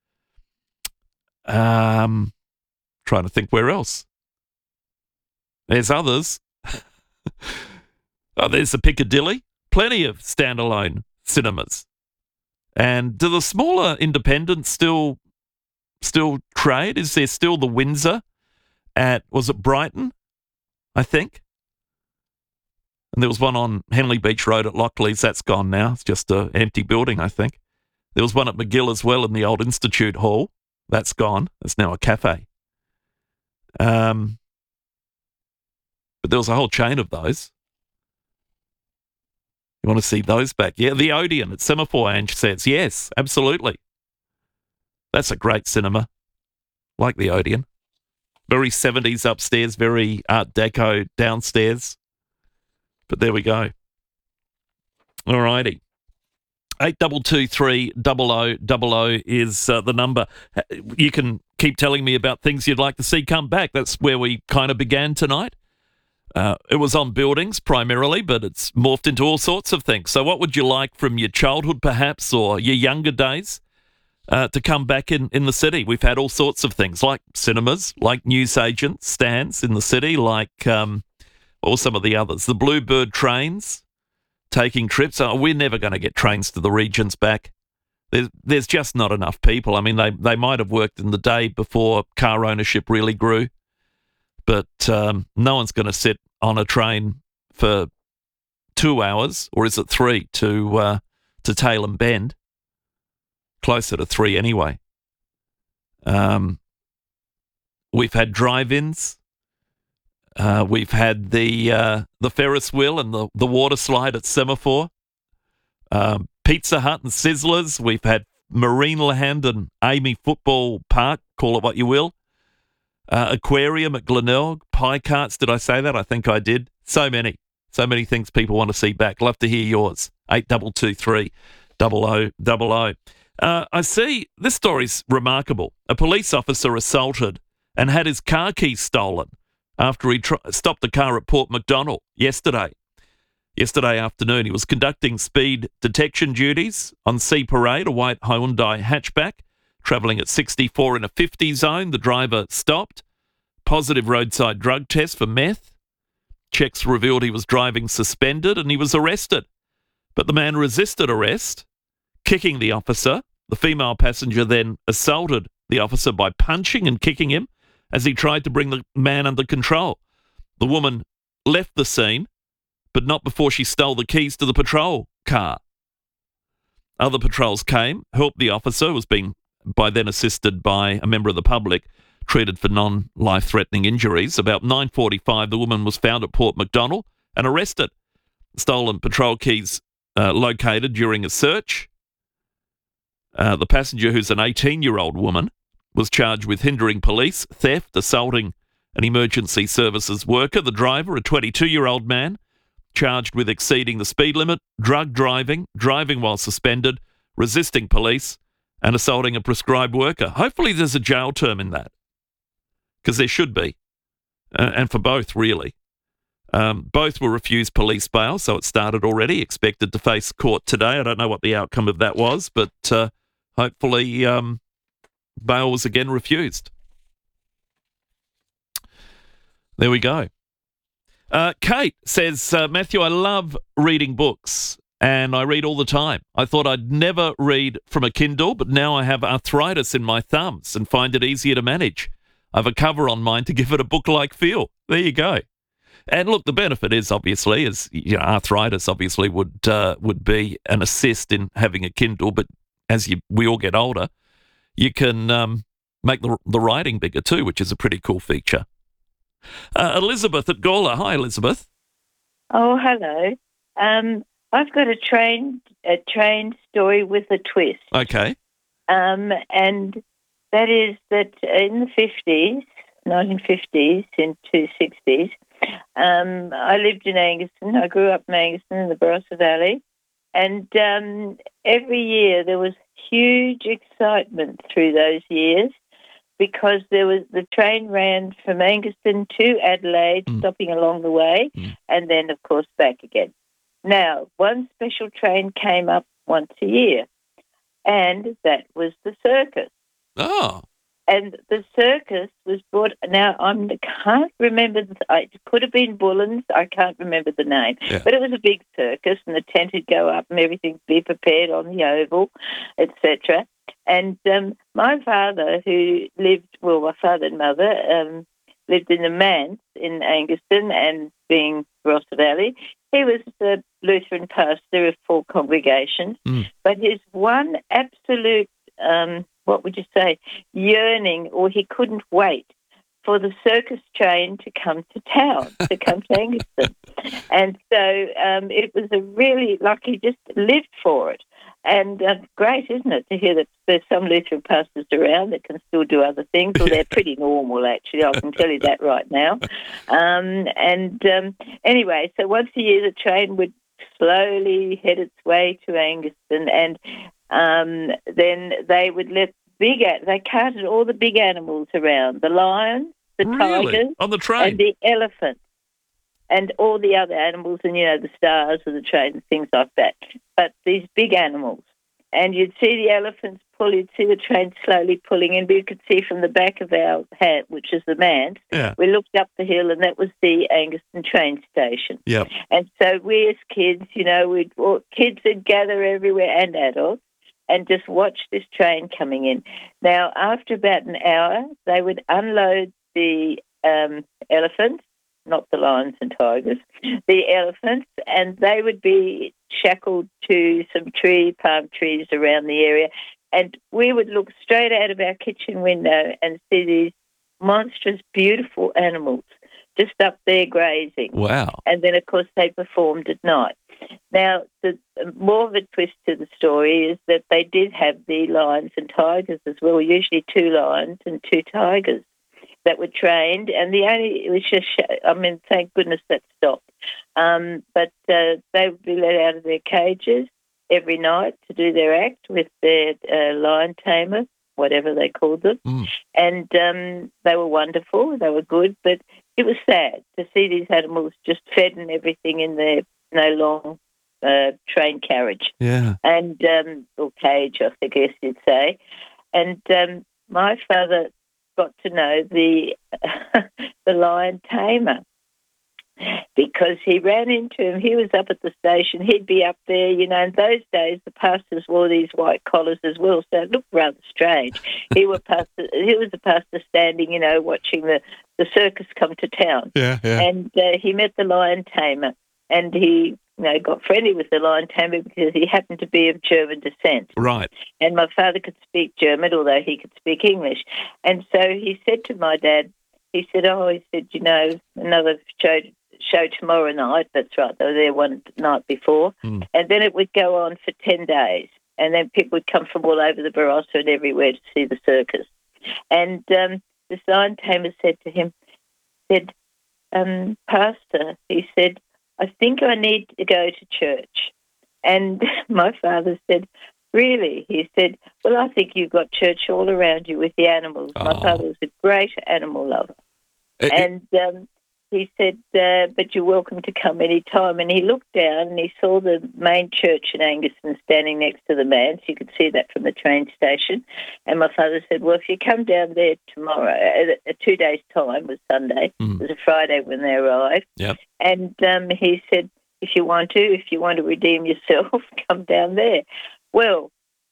Trying to think where else. There's others. There's the Piccadilly. Plenty of standalone cinemas. And do the smaller independents still trade? Is there still the Windsor at, was it Brighton, I think? And there was one on Henley Beach Road at Lockleys. That's gone now. It's just an empty building, I think. There was one at McGill as well in the old Institute Hall. That's gone. It's now a cafe. But there was a whole chain of those. You want to see those back? Yeah, the Odeon at Semaphore, Ange says. Yes, absolutely. That's a great cinema. Like the Odeon. Very 70s upstairs, very Art Deco downstairs. But there we go. All righty. 8223 0000 is the number. You can keep telling me about things you'd like to see come back. That's where we kind of began tonight. It was on buildings primarily, but it's morphed into all sorts of things. So what would you like from your childhood perhaps or your younger days to come back in the city? We've had all sorts of things like cinemas, like newsagent stands in the city, like what were some of the others? The Bluebird trains taking trips. We're never going to get trains to the regions back. There's just not enough people. I mean, they might have worked in the day before car ownership really grew, but no one's going to sit on a train for 2 hours, or is it 3, to Tailem Bend? Closer to 3 anyway. We've had drive-ins. We've had the Ferris wheel and the water slide at Semaphore. Pizza Hut and Sizzlers. We've had Marineland and Amy Football Park, call it what you will. Aquarium at Glenelg. Pie carts, did I say that? I think I did. So many things people want to see back. Love to hear yours. 8223 0000. I see this story's remarkable. A police officer assaulted and had his car keys stolen after he stopped a car at Port Macdonald yesterday afternoon. He was conducting speed detection duties on Sea Parade, a white Hyundai hatchback, travelling at 64 in a 50 zone. The driver stopped. Positive roadside drug test for meth. Checks revealed he was driving suspended and he was arrested. But the man resisted arrest, kicking the officer. The female passenger then assaulted the officer by punching and kicking him as he tried to bring the man under control. The woman left the scene, but not before she stole the keys to the patrol car. Other patrols came, helped the officer, who was being by then assisted by a member of the public, treated for non-life-threatening injuries. About 9:45, the woman was found at Port Macdonald and arrested. Stolen patrol keys located during a search. The passenger, who's an 18-year-old woman, was charged with hindering police, theft, assaulting an emergency services worker. The driver, a 22-year-old man, charged with exceeding the speed limit, drug driving, driving while suspended, resisting police, and assaulting a prescribed worker. Hopefully there's a jail term in that. because there should be, and for both, really. Both were refused police bail, so it started already, expected to face court today. I don't know what the outcome of that was, but hopefully bail was again refused. There we go. Kate says, Matthew, I love reading books, and I read all the time. I thought I'd never read from a Kindle, but now I have arthritis in my thumbs and find it easier to manage. I have a cover on mine to give it a book-like feel. There you go. And look, the benefit is obviously, arthritis obviously would be an assist in having a Kindle, but as we all get older, you can make the writing bigger too, which is a pretty cool feature. Elizabeth at Gawler. Hi, Elizabeth. Oh, hello. I've got a train story with a twist. Okay. And that is that in the 1950s into 60s, I lived in Angaston. I grew up in Angaston in the Barossa Valley. And every year there was huge excitement through those years because the train ran from Angaston to Adelaide, stopping along the way, and then, of course, back again. Now, one special train came up once a year, and that was the circus. Oh. And the circus was brought. Now, I can't remember. It could have been Bullens. I can't remember the name. Yeah. But it was a big circus, and the tent would go up and everything be prepared on the oval, etc. And my father, my father and mother lived in the Manse in Angaston, and being Barossa Valley, he was the Lutheran pastor of 4 congregations. But his one absolute what would you say, yearning, or he couldn't wait for the circus train to come to town, to come to Angaston. And so it was he just lived for it. And great, isn't it, to hear that there's some Lutheran pastors around that can still do other things, or they're pretty normal, actually, I can tell you that right now. Anyway, so once a year the train would slowly head its way to Angaston, and then they would they carted all the big animals around, the lions, the tigers, on the train, and the elephants, and all the other animals, and the stars of the train and things like that. But these big animals, and you'd see the elephants you'd see the train slowly pulling in, but you could see from the back of our hat, which is the Manse, we looked up the hill, and that was the Angaston train station. Yep. And so we as kids, kids would gather everywhere, and adults, and just watch this train coming in. Now, after about an hour, they would unload the elephants, not the lions and tigers, the elephants, and they would be shackled to some palm trees around the area. And we would look straight out of our kitchen window and see these monstrous, beautiful animals just up there grazing. Wow. And then, of course, they performed at night. Now, the more of a twist to the story is that they did have the lions and tigers as well, usually 2 lions and 2 tigers that were trained. And it was just, thank goodness that stopped. But they would be let out of their cages every night to do their act with their lion tamer, whatever they called them. And they were wonderful, they were good, but it was sad to see these animals just fed and everything in their long train carriage. Yeah. And, or cage, I guess you'd say. And my father got to know the lion tamer, because he ran into him. He was up at the station. He'd be up there, in those days the pastors wore these white collars as well, so it looked rather strange. He was the pastor standing, watching the circus come to town. Yeah. And he met the lion tamer, and he got friendly with the lion tamer because he happened to be of German descent. Right. And my father could speak German, although he could speak English. And so he said to my dad, another show tomorrow night. That's right. They were there one night before. And then it would go on for 10 days. And then people would come from all over the Barossa and everywhere to see the circus. And this lion tamer said to him, Pastor, he said, I think I need to go to church. And my father said, Really? He said, well, I think you've got church all around you with the animals. My father was a great animal lover. And he said, but you're welcome to come any time. And he looked down and he saw the main church in Angaston standing next to the manse. You could see that from the train station. And my father said, well, if you come down there tomorrow, 2 days' time was Sunday. It was a Friday when they arrived. Yep. And he said, if you want to redeem yourself, come down there. Well,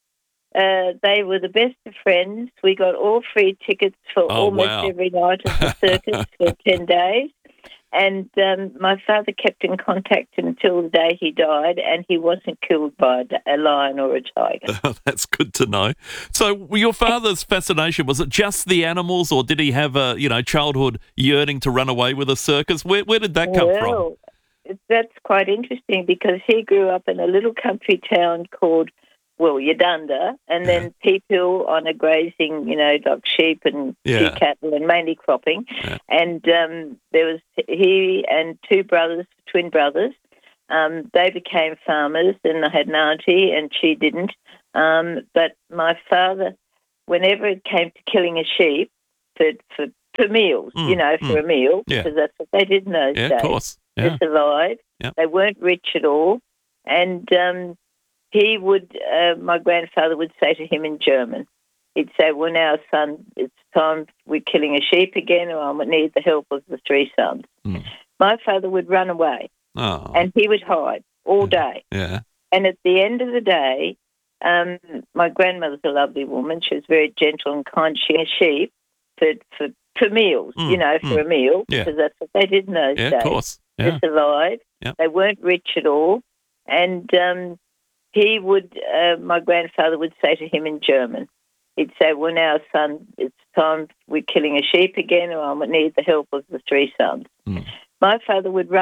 they were the best of friends. We got all free tickets for almost every night of the circus for 10 days. And my father kept in contact until the day he died, and he wasn't killed by a lion or a tiger. That's good to know. So your father's fascination, was it just the animals, or did he have a childhood yearning to run away with a circus? Where did that come from? That's quite interesting because he grew up in a little country town called, Yadunda, and then Peep Hill on a grazing, like sheep and few cattle and mainly cropping. Yeah. And there was he and two brothers, twin brothers. They became farmers, and I had an auntie, and she didn't. But my father, whenever it came to killing a sheep for meals, for a meal, because that's what they did in those days. Of course. Yeah. To survive. Yep. They weren't rich at all. And he would, my grandfather would say to him in German, he'd say, well, now, son, it's time we're killing a sheep again, or I need the help of the three sons. My father would run away, and he would hide all day. Yeah. And at the end of the day, my grandmother's a lovely woman. She was very gentle and kind. She had sheep for meals, for a meal, because that's what they did in those days. Of course. Yeah. To survive. Yep. They weren't rich at all. And he would, my grandfather would say to him in German, he'd say, well, now, son, it's time we're killing a sheep again, or I need the help of the three sons. My father would run